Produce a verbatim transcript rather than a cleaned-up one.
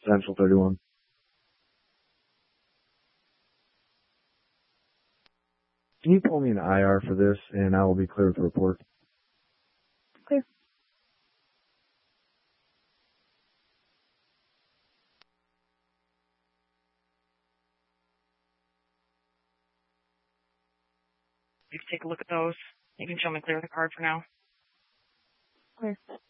Central thirty-one. Can you pull me an I R for this, and I will be cleared to report? Clear. You can take a look at those. You can show me clear the card for now. Clear.